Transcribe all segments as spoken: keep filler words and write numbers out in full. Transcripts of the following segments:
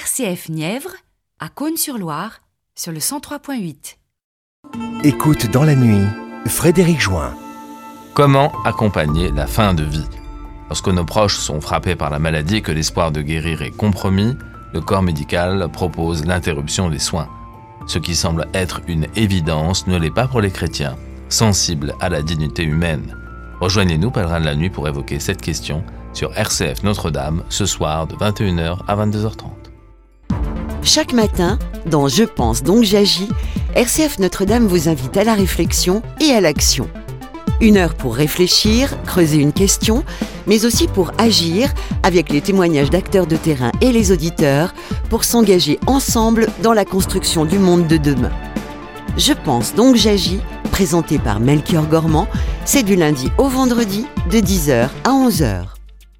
R C F Nièvre, à Cosne-sur-Loire, sur le cent trois point huit. Écoute dans la nuit, Frédéric Join. Comment accompagner la fin de vie ? Lorsque nos proches sont frappés par la maladie et que l'espoir de guérir est compromis, le corps médical propose l'interruption des soins. Ce qui semble être une évidence ne l'est pas pour les chrétiens, sensibles à la dignité humaine. Rejoignez-nous, pèlerins de la nuit, pour évoquer cette question sur R C F Notre-Dame, ce soir de vingt et une heures à vingt-deux heures trente. Chaque matin, dans Je pense donc j'agis, R C F Notre-Dame vous invite à la réflexion et à l'action. Une heure pour réfléchir, creuser une question, mais aussi pour agir avec les témoignages d'acteurs de terrain et les auditeurs pour s'engager ensemble dans la construction du monde de demain. Je pense donc j'agis, présenté par Melchior Gormand, c'est du lundi au vendredi de dix heures à onze heures.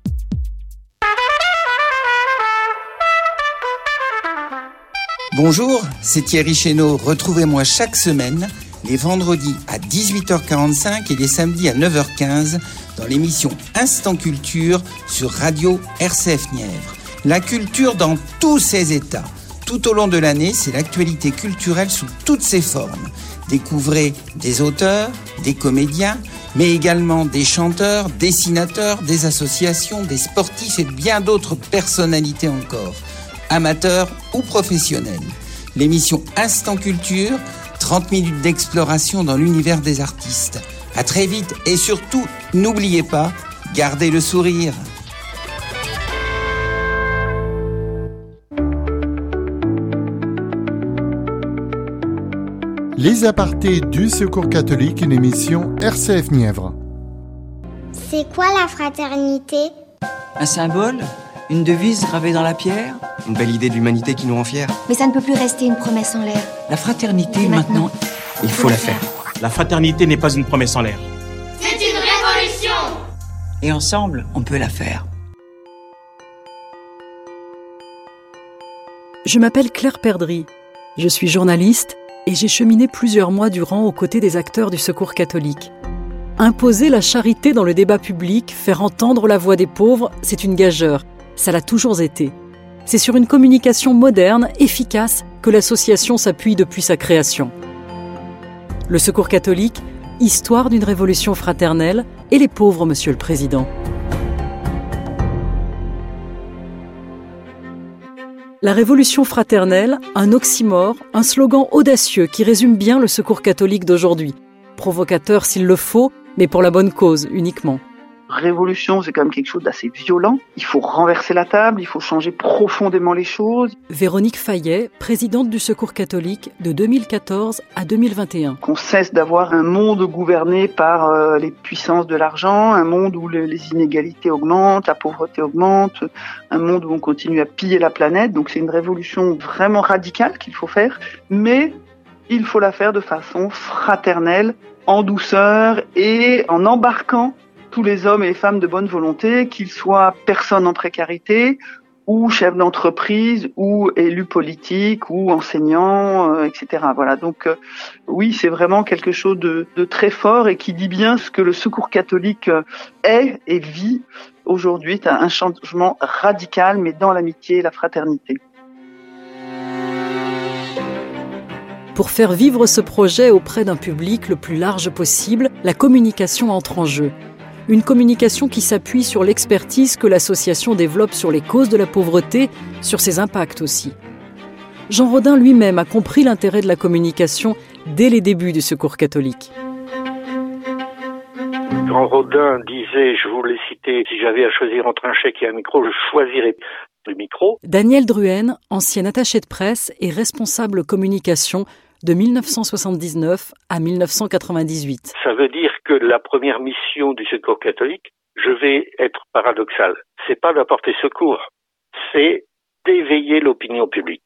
Bonjour, c'est Thierry Chénaud. Retrouvez-moi chaque semaine, les vendredis à dix-huit heures quarante-cinq et les samedis à neuf heures quinze, dans l'émission Instant Culture sur Radio R C F Nièvre. La culture dans tous ses états. Tout au long de l'année, c'est l'actualité culturelle sous toutes ses formes. Découvrez des auteurs, des comédiens, mais également des chanteurs, dessinateurs, des associations, des sportifs et bien d'autres personnalités encore, amateurs ou professionnels. L'émission Instant Culture, trente minutes d'exploration dans l'univers des artistes. À très vite et surtout, n'oubliez pas, gardez le sourire. Les apartés du Secours catholique, une émission R C F Nièvre. C'est quoi la fraternité ? Un symbole ? Une devise gravée dans la pierre ? Une belle idée de l'humanité qui nous rend fiers. Mais ça ne peut plus rester une promesse en l'air. La fraternité, maintenant, maintenant, il faut la faire. La fraternité n'est pas une promesse en l'air. C'est une révolution ! Et ensemble, on peut la faire. Je m'appelle Claire Perdry. Je suis journaliste et j'ai cheminé plusieurs mois durant aux côtés des acteurs du Secours catholique. Imposer la charité dans le débat public, faire entendre la voix des pauvres, c'est une gageure. Ça l'a toujours été. C'est sur une communication moderne, efficace, que l'association s'appuie depuis sa création. Le Secours catholique, histoire d'une révolution fraternelle, et les pauvres, Monsieur le Président. La révolution fraternelle, un oxymore, un slogan audacieux qui résume bien le Secours catholique d'aujourd'hui. Provocateur s'il le faut, mais pour la bonne cause uniquement. Révolution, c'est quand même quelque chose d'assez violent. Il faut renverser la table, il faut changer profondément les choses. Véronique Fayet, présidente du Secours catholique de deux mille quatorze à deux mille vingt et un. Qu'on cesse d'avoir un monde gouverné par euh, les puissances de l'argent, un monde où le, les inégalités augmentent, la pauvreté augmente, un monde où on continue à piller la planète. Donc c'est une révolution vraiment radicale qu'il faut faire, mais il faut la faire de façon fraternelle, en douceur et en embarquant tous les hommes et les femmes de bonne volonté, qu'ils soient personnes en précarité, ou chefs d'entreprise, ou élus politiques, ou enseignants, euh, et cetera. Voilà. Donc euh, oui, c'est vraiment quelque chose de, de très fort et qui dit bien ce que le Secours catholique est et vit aujourd'hui. C'est un changement radical, mais dans l'amitié et la fraternité. Pour faire vivre ce projet auprès d'un public le plus large possible, la communication entre en jeu. Une communication qui s'appuie sur l'expertise que l'association développe sur les causes de la pauvreté, sur ses impacts aussi. Jean Rodin lui-même a compris l'intérêt de la communication dès les débuts du Secours catholique. Jean Rodin disait, je voulais citer, si j'avais à choisir entre un chèque et un micro, je choisirais le micro. Daniel Druhen, ancien attaché de presse et responsable communication de dix-neuf cent soixante-dix-neuf à dix-neuf cent quatre-vingt-dix-huit. Ça veut dire que la première mission du Secours catholique, je vais être paradoxal, c'est pas d'apporter secours, c'est d'éveiller l'opinion publique.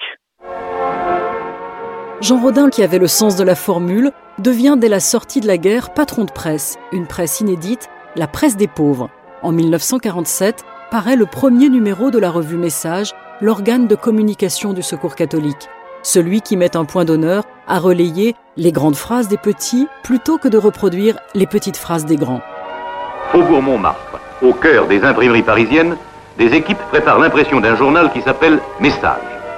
Jean Rodin, qui avait le sens de la formule, devient dès la sortie de la guerre patron de presse, une presse inédite, la Presse des pauvres. En dix-neuf cent quarante-sept, paraît le premier numéro de la revue Message, l'organe de communication du Secours catholique. Celui qui met un point d'honneur à relayer les grandes phrases des petits plutôt que de reproduire les petites phrases des grands. Faubourg Montmartre, au cœur des imprimeries parisiennes, des équipes préparent l'impression d'un journal qui s'appelle Message.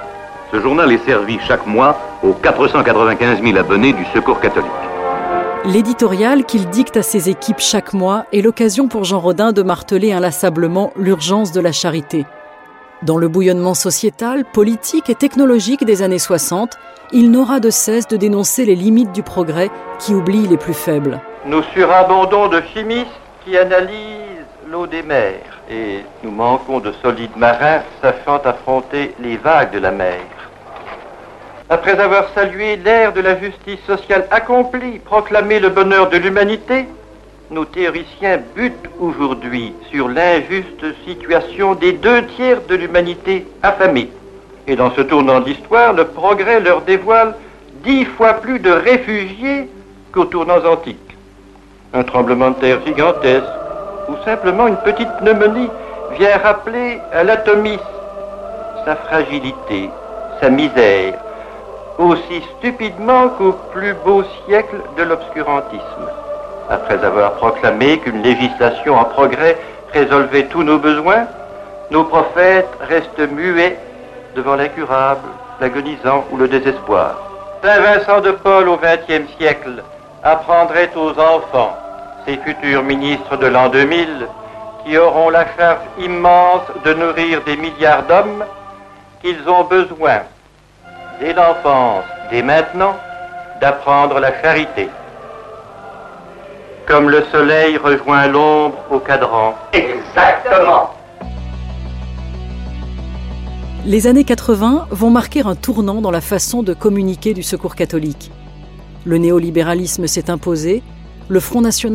Ce journal est servi chaque mois aux quatre cent quatre-vingt-quinze mille abonnés du Secours catholique. L'éditorial qu'il dicte à ses équipes chaque mois est l'occasion pour Jean Rodin de marteler inlassablement l'urgence de la charité. Dans le bouillonnement sociétal, politique et technologique des années soixante, il n'aura de cesse de dénoncer les limites du progrès qui oublie les plus faibles. Nous surabondons de chimistes qui analysent l'eau des mers et nous manquons de solides marins sachant affronter les vagues de la mer. Après avoir salué l'ère de la justice sociale accomplie, proclamé le bonheur de l'humanité, nos théoriciens butent aujourd'hui sur l'injuste situation des deux tiers de l'humanité affamée. Et dans ce tournant d'histoire, le progrès leur dévoile dix fois plus de réfugiés qu'aux tournants antiques. Un tremblement de terre gigantesque ou simplement une petite pneumonie vient rappeler à l'atomisme sa fragilité, sa misère, aussi stupidement qu'au plus beau siècle de l'obscurantisme. Après avoir proclamé qu'une législation en progrès résolvait tous nos besoins, nos prophètes restent muets devant l'incurable, l'agonisant ou le désespoir. Saint Vincent de Paul au vingtième siècle apprendrait aux enfants, ces futurs ministres de l'an deux mille, qui auront la charge immense de nourrir des milliards d'hommes, qu'ils ont besoin, dès l'enfance, dès maintenant, d'apprendre la charité. Comme le soleil rejoint l'ombre au cadran. Exactement. Les années quatre-vingts vont marquer un tournant dans la façon de communiquer du Secours catholique. Le néolibéralisme s'est imposé, le Front national